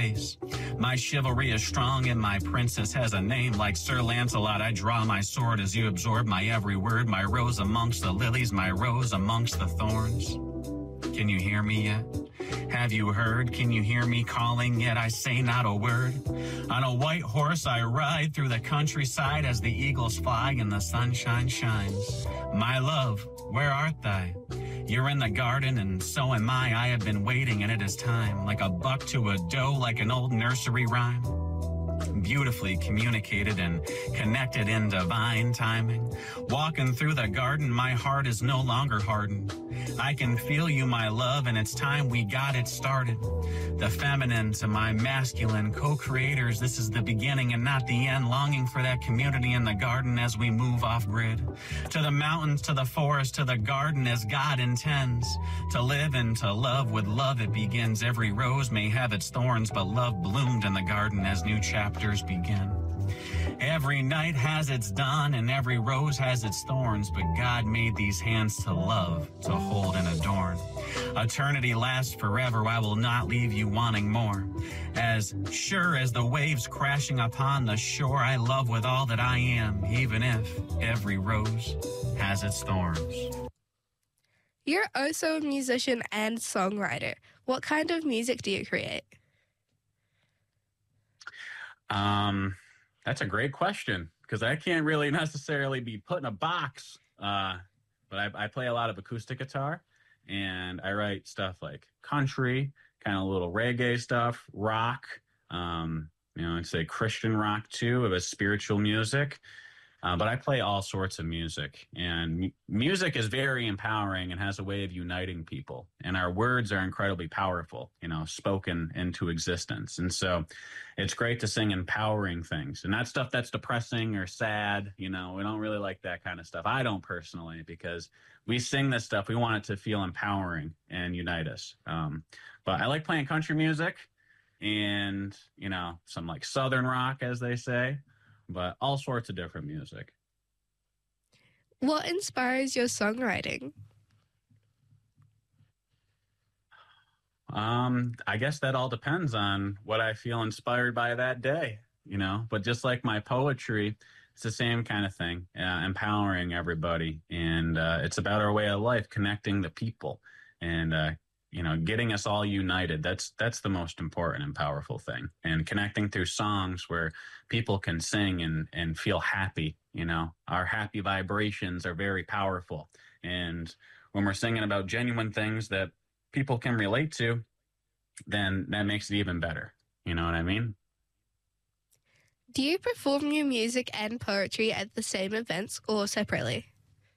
face. My chivalry is strong and my princess has a name like Sir Lancelot. I draw my sword as you absorb my every word. My rose amongst the lilies, my rose amongst the thorns. Can you hear me yet? Have you heard? Can you hear me calling? Yet I say not a word. On a white horse I ride through the countryside as the eagles fly and the sunshine shines. My love, where art thou? You're in the garden and so am I. I have been waiting and it is time. Like a buck to a doe, like an old nursery rhyme. Beautifully communicated and connected in divine timing. Walking through the garden, my heart is no longer hardened. I can feel you, my love, and it's time we got it started. The feminine to my masculine co-creators, this is the beginning and not the end. Longing for that community in the garden as we move off grid. To the mountains, to the forest, to the garden as God intends. To live and to love, with love it begins. Every rose may have its thorns, but love bloomed in the garden as new chapters begin. Every night has its dawn and every rose has its thorns, but God made these hands to love, to hold and adorn. Eternity lasts forever, I will not leave you wanting more. As sure as the waves crashing upon the shore, I love with all that I am, even if every rose has its thorns. You're also a musician and songwriter. What kind of music do you create? That's a great question because I can't really necessarily be put in a box. But I play a lot of acoustic guitar and I write stuff like country, kind of little reggae stuff, rock, I'd say Christian rock too, of a spiritual music. But I play all sorts of music, and music is very empowering and has a way of uniting people. And our words are incredibly powerful, spoken into existence. And so it's great to sing empowering things, and not stuff that's depressing or sad. We don't really like that kind of stuff. I don't personally, because we sing this stuff. We want it to feel empowering and unite us. But I like playing country music and, some like Southern rock, as they say. But all sorts of different music. What inspires your songwriting? I guess that all depends on what I feel inspired by that day, But just like my poetry, it's the same kind of thing, empowering everybody. And it's about our way of life, connecting the people and, getting us all united. That's the most important and powerful thing. And connecting through songs where people can sing and feel happy. Our happy vibrations are very powerful. And when we're singing about genuine things that people can relate to, then that makes it even better. You know what I mean? Do you perform your music and poetry at the same events or separately?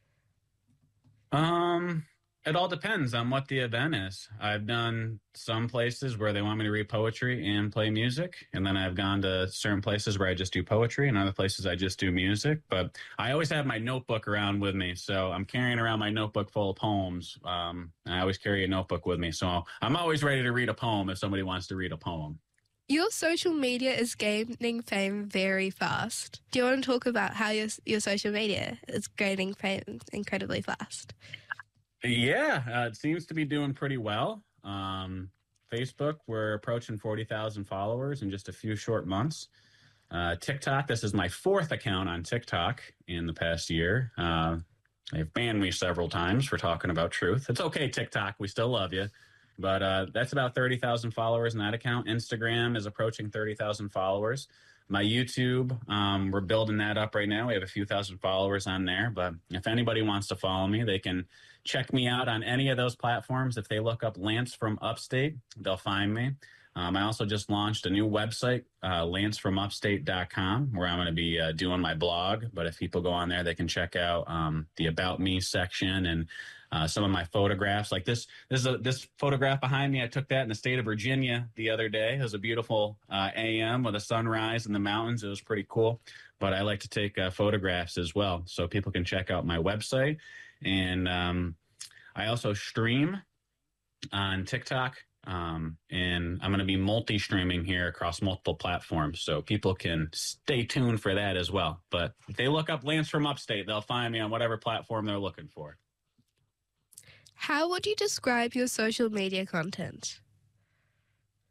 It all depends on what the event is. I've done some places where they want me to read poetry and play music. And then I've gone to certain places where I just do poetry and other places I just do music. But I always have my notebook around with me. So I'm carrying around my notebook full of poems. And I always carry a notebook with me. So I'm always ready to read a poem if somebody wants to read a poem. Your social media is gaining fame very fast. Do you want to talk about how your social media is gaining fame incredibly fast? Yeah, it seems to be doing pretty well. Facebook, we're approaching 40,000 followers in just a few short months. TikTok, this is my fourth account on TikTok in the past year. They've banned me several times for talking about truth. It's okay, TikTok, we still love you. But that's about 30,000 followers in that account. Instagram is approaching 30,000 followers. My YouTube, we're building that up right now. We have a few thousand followers on there. But if anybody wants to follow me, they can check me out on any of those platforms. If they look up Lance from Upstate, they'll find me. I also just launched a new website, lancefromupstate.com, where I'm going to be doing my blog. But if people go on there, they can check out the About Me section and some of my photographs. Like this photograph behind me, I took that in the state of Virginia the other day. It was a beautiful AM with a sunrise in the mountains. It was pretty cool. But I like to take photographs as well, so people can check out my website. And I also stream on TikTok. And I'm going to be multi-streaming here across multiple platforms, so people can stay tuned for that as well. But if they look up Lance from Upstate, they'll find me on whatever platform they're looking for. How would you describe your social media content?